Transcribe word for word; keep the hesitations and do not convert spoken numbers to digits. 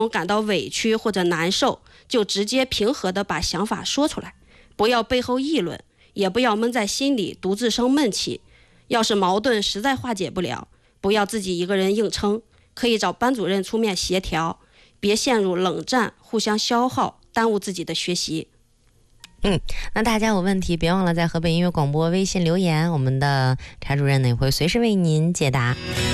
感到委屈或者难受，就直接平和地把想法说出来，不要背后议论，也不要闷在心里独自生闷气。要是矛盾实在化解不了，不要自己一个人硬撑，可以找班主任出面协调，别陷入冷战，互相消耗，耽误自己的学习。 嗯，那大家有问题别忘了在河北音乐广播微信留言，我们的查主任呢也会随时为您解答。